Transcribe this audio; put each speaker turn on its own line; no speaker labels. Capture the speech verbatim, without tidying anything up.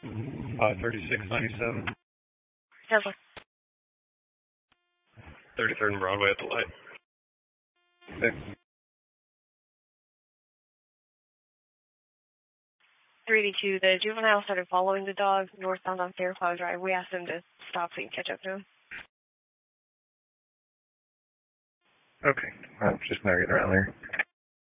Uh, thirty-six ninety-seven.
Tesla.
thirty-third and Broadway at the light. Okay.
three D two, the juvenile started following the dog northbound on Fairclough Drive. We asked him to stop so we can catch up to him.
Okay. I'm just now getting around there.